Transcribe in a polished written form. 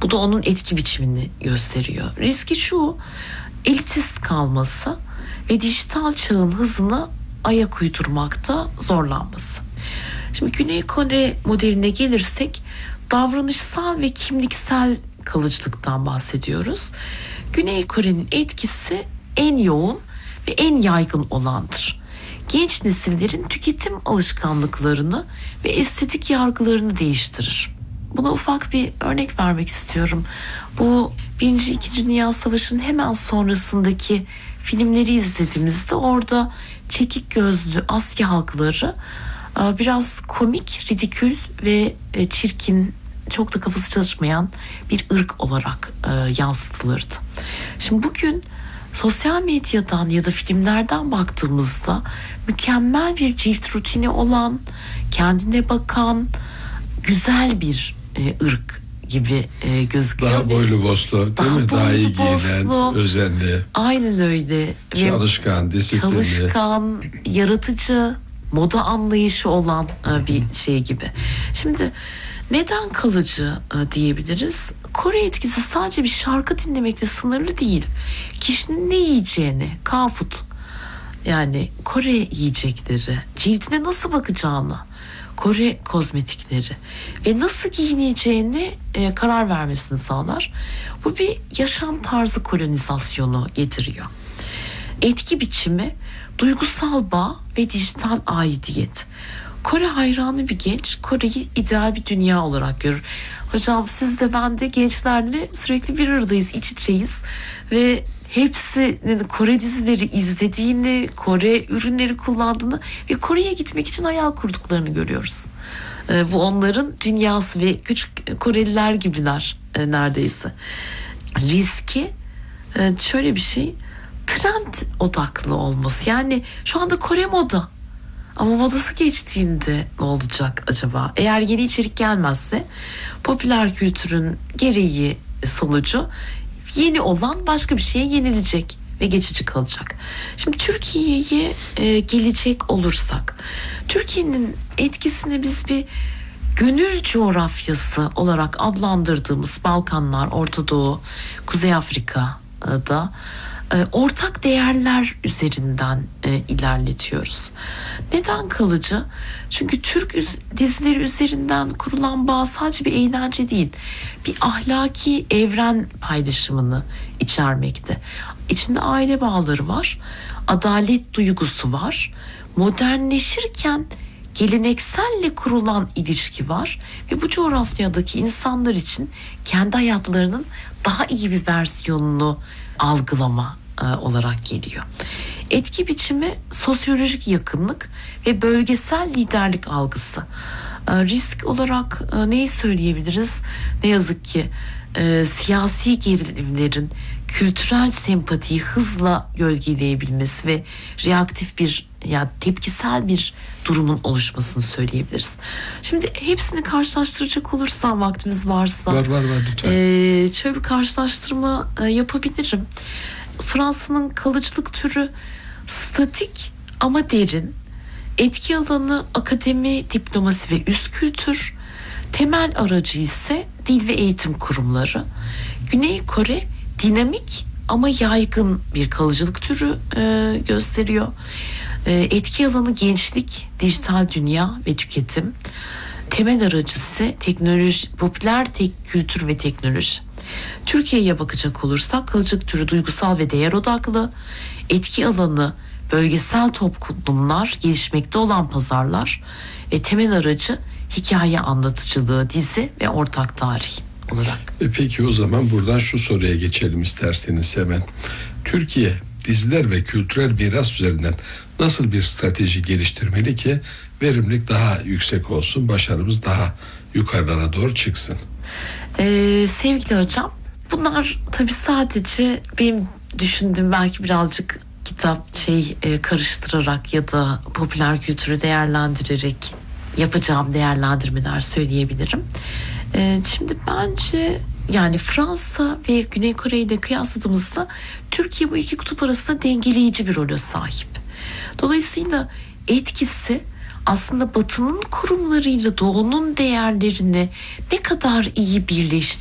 Bu da onun etki biçimini gösteriyor. Riski şu: elitist kalması ve dijital çağın hızına ayak uydurmakta zorlanması. Şimdi Güney Kore modeline gelirsek davranışsal ve kimliksel kalıcılıktan bahsediyoruz. Güney Kore'nin etkisi en yoğun ve en yaygın olandır. Genç nesillerin tüketim alışkanlıklarını ve estetik yargılarını değiştirir. Buna ufak bir örnek vermek istiyorum. Bu 1. 2. Dünya Savaşı'nın hemen sonrasındaki filmleri izlediğimizde orada çekik gözlü Asya halkları biraz komik, ridikül ve çirkin, çok da kafası çalışmayan bir ırk olarak yansıtılırdı. Şimdi bugün sosyal medyadan ya da filmlerden baktığımızda mükemmel bir cilt rutini olan, kendine bakan, güzel bir ırk gibi gözüküyor. Daha boylu boslu, değil mi? Daha iyi giyinen, özenli. Aynen öyle. Çalışkan, disiplinli. Çalışkan, yaratıcı, moda anlayışı olan bir şey gibi. Şimdi neden kalıcı diyebiliriz? Kore etkisi sadece bir şarkı dinlemekle sınırlı değil. Kişinin ne yiyeceğini, kafut, yani Kore yiyecekleri, cildine nasıl bakacağını, Kore kozmetikleri ve nasıl giyineceğini karar vermesini sağlar. Bu bir yaşam tarzı kolonizasyonu getiriyor. Etki biçimi, duygusal bağ ve dijital aidiyet. Kore hayranı bir genç Kore'yi ideal bir dünya olarak görür. Hocam siz de ben de gençlerle sürekli bir aradayız, iç içeyiz ve hepsi Kore dizileri izlediğini, Kore ürünleri kullandığını ve Kore'ye gitmek için hayal kurduklarını görüyoruz. Bu onların dünyası ve küçük Koreliler gibiler neredeyse. Riski şöyle bir şey, trend odaklı olması. Yani şu anda Kore moda. Ama modası geçtiğinde ne olacak acaba? Eğer yeni içerik gelmezse popüler kültürün gereği sonucu yeni olan başka bir şeye yenilecek ve geçici kalacak. Şimdi Türkiye'ye gelecek olursak, Türkiye'nin etkisini biz bir gönül coğrafyası olarak adlandırdığımız Balkanlar, Orta Doğu, Kuzey Afrika'da ortak değerler üzerinden ilerletiyoruz. Neden kalıcı? Çünkü Türk dizileri üzerinden kurulan bağ sadece bir eğlence değil, bir ahlaki evren paylaşımını içermekte. İçinde aile bağları var, adalet duygusu var, modernleşirken gelenekselle kurulan ilişki var ve bu coğrafyadaki insanlar için kendi hayatlarının daha iyi bir versiyonunu algılama olarak geliyor. Etki biçimi sosyolojik yakınlık ve bölgesel liderlik algısı. Risk olarak neyi söyleyebiliriz? Ne yazık ki siyasi gerilimlerin kültürel sempatiyi hızla gölgeleyebilmesi ve reaktif bir, yani tepkisel bir durumun oluşmasını söyleyebiliriz. Şimdi hepsini karşılaştıracak olursam, vaktimiz varsa var lütfen. Şöyle bir karşılaştırma yapabilirim. Fransa'nın kalıcılık türü statik ama derin. Etki alanı akademi, diplomasi ve üst kültür. Temel aracı ise dil ve eğitim kurumları. Güney Kore dinamik ama yaygın bir kalıcılık türü gösteriyor. Etki alanı gençlik, dijital dünya ve tüketim. Temel aracı ise teknoloji, popüler kültür ve teknoloji. Türkiye'ye bakacak olursak kalıcılık türü duygusal ve değer odaklı. Etki alanı bölgesel toplumlar, gelişmekte olan pazarlar ve temel aracı hikaye anlatıcılığı, dizi ve ortak tarih olarak. Peki o zaman buradan şu soruya geçelim isterseniz hemen. Türkiye diziler ve kültürel miras üzerinden nasıl bir strateji geliştirmeli ki verimlilik daha yüksek olsun, başarımız daha yukarılara doğru çıksın? Sevgili hocam, bunlar tabii sadece benim düşündüğüm, belki birazcık kitap karıştırarak ya da popüler kültürü değerlendirerek yapacağım değerlendirmeler söyleyebilirim. Şimdi bence yani Fransa ve Güney Kore ile kıyasladığımızda Türkiye bu iki kutup arasında dengeleyici bir role sahip. Dolayısıyla etkisi aslında Batı'nın kurumlarıyla Doğu'nun değerlerini ne kadar iyi birleştirdiği